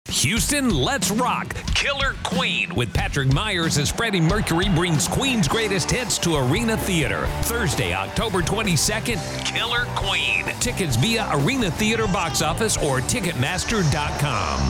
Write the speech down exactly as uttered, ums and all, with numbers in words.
Houston, let's rock. Killer Queen with Patrick Myers as Freddie Mercury brings Queen's greatest hits to Arena Theater. Thursday, October twenty-second, Killer Queen. Tickets via Arena Theater box office or Ticketmaster dot com.